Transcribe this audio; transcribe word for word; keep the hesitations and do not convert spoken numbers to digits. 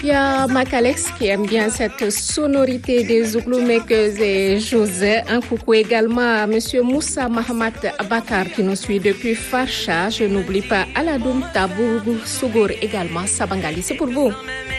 Sophia Macalex qui aime bien cette sonorité des zougloumekeuses et José. Un coucou également à monsieur Moussa Mahamat Abakar qui nous suit depuis Farsha. Je n'oublie pas Aladoum Tabourgou Sougour également. Sabangali, c'est pour vous.